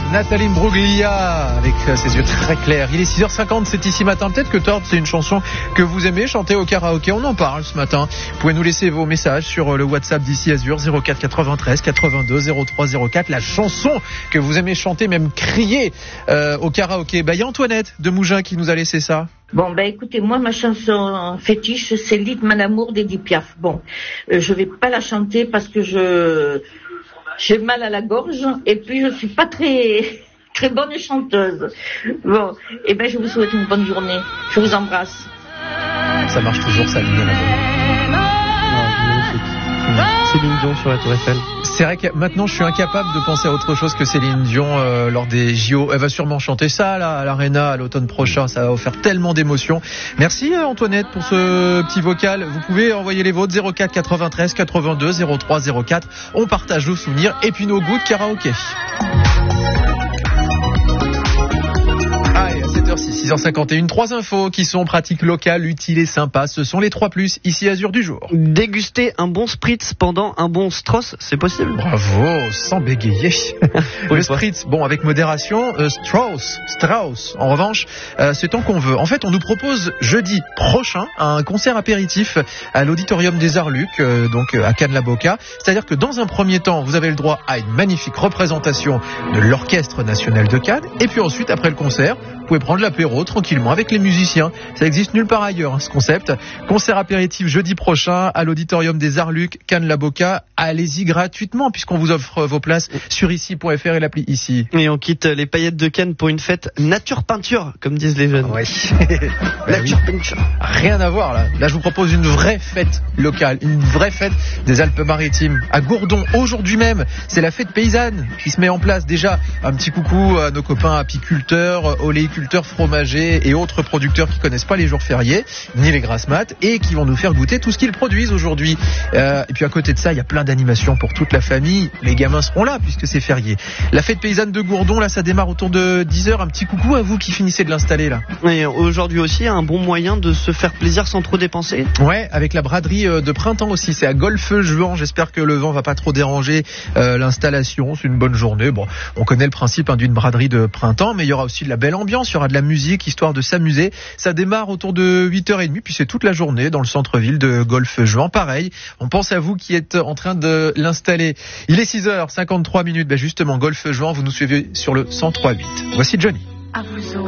Nathalie Imbruglia avec ses yeux très clairs. Il est 6h50, c'est ici matin. Peut-être que Tord, c'est une chanson que vous aimez chanter au karaoké. On en parle ce matin. Vous pouvez nous laisser vos messages sur le WhatsApp d'ici Azur 04 93 82 03 04. La chanson que vous aimez chanter, même crier au karaoké. Il y a Antoinette de Mougins qui nous a laissé ça. Bon, écoutez, moi, ma chanson fétiche, c'est Litme à l'amour d'Edith Piaf. Bon, je vais pas la chanter parce que j'ai mal à la gorge et puis je suis pas très bonne chanteuse. Bon, je vous souhaite une bonne journée. Je vous embrasse. Ça marche toujours, ça, Lina là-bas. Céline Dion sur la Tour Eiffel. C'est vrai que maintenant je suis incapable de penser à autre chose que Céline Dion lors des JO. Elle va sûrement chanter ça là, à l'Arena à l'automne prochain. Ça va vous faire tellement d'émotions. Merci Antoinette pour ce petit vocal. Vous pouvez envoyer les vôtres 04 93 82 03 04. On partage nos souvenirs et puis nos goûts de karaoké. 6h51, 3 infos qui sont pratiques locales, utiles et sympas. Ce sont les 3+, ici Azur du jour. Déguster un bon spritz pendant un bon Strauss, c'est possible? Bravo, sans bégayer. Le spritz, bon, avec modération. Strauss, en revanche, c'est tant qu'on veut. En fait, on nous propose jeudi prochain un concert apéritif à l'Auditorium des Arts Luc, donc à Cannes-la-Boca. C'est-à-dire que dans un premier temps, vous avez le droit à une magnifique représentation de l'Orchestre National de Cannes. Et puis ensuite, après le concert, vous pouvez prendre l'apéro tranquillement avec les musiciens. Ça existe nulle part ailleurs, ce concept. Concert apéritif jeudi prochain à l'Auditorium des Arts Luc, Cannes-la-Boca. Allez-y gratuitement puisqu'on vous offre vos places sur ici.fr et l'appli ici. Et on quitte les paillettes de Cannes pour une fête nature peinture, comme disent les jeunes. Ouais. Nature peinture. Rien à voir là. Là, je vous propose une vraie fête locale, une vraie fête des Alpes-Maritimes. À Gourdon, aujourd'hui même, c'est la fête paysanne qui se met en place. Déjà, un petit coucou à nos copains apiculteurs, oléiculteurs, fromagers et autres producteurs qui connaissent pas les jours fériés, ni les grasses mat, et qui vont nous faire goûter tout ce qu'ils produisent aujourd'hui. Et puis à côté de ça, il y a plein d'animations pour toute la famille. Les gamins seront là puisque c'est férié. La fête paysanne de Gourdon, là, ça démarre autour de 10h. Un petit coucou à vous qui finissez de l'installer là. Et aujourd'hui aussi, un bon moyen de se faire plaisir sans trop dépenser. Ouais, avec la braderie de printemps aussi. C'est à Golfe-Juan. J'espère que le vent va pas trop déranger l'installation. C'est une bonne journée. Bon, on connaît le principe d'une braderie de printemps, mais il y aura aussi de la belle ambiance. Il y aura de la musique, histoire de s'amuser. Ça démarre autour de 8h30, puis c'est toute la journée dans le centre-ville de Golfe-Juan. Pareil, on pense à vous qui êtes en train de l'installer. Il est 6h53. Justement, Golfe-Juan, vous nous suivez sur le 103.8. Voici Johnny. À vous autres.